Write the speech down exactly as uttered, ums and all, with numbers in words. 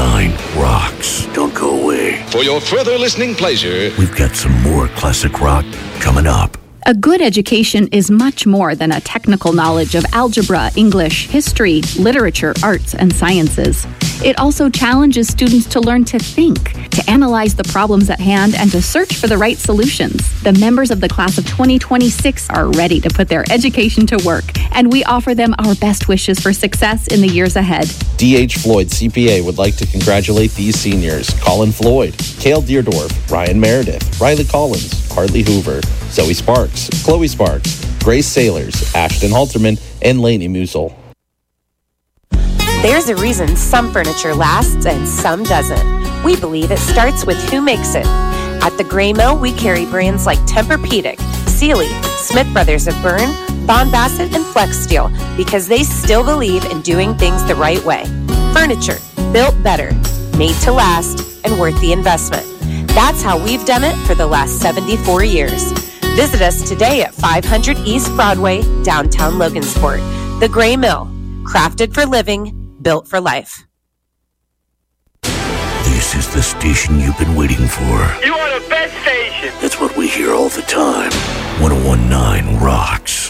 nine rocks. Don't go away. For your further listening pleasure, we've got some more classic rock coming up. A good education is much more than a technical knowledge of algebra, English, history, literature, arts, and sciences. It also challenges students to learn to think, to analyze the problems at hand, and to search for the right solutions. The members of the class of twenty twenty-six are ready to put their education to work, and we offer them our best wishes for success in the years ahead. D H Floyd C P A would like to congratulate these seniors: Colin Floyd, Cale Deerdorf, Ryan Meredith, Riley Collins, Hartley Hoover, Zoe Sparks, Chloe Sparks, Grace Sailors, Ashton Halterman, and Lainey Musel. There's a reason some furniture lasts and some doesn't. We believe it starts with who makes it. At the Gray Mill, we carry brands like Tempur-Pedic, Sealy, Smith Brothers of Bern, Bond Bassett, and Flex Steel because they still believe in doing things the right way. Furniture built better, made to last, and worth the investment. That's how we've done it for the last seventy-four years. Visit us today at five hundred East Broadway, downtown Logansport. The Gray Mill, crafted for living, built for life. This is the station you've been waiting for. You are the best station. That's what we hear all the time. one oh one point nine rocks.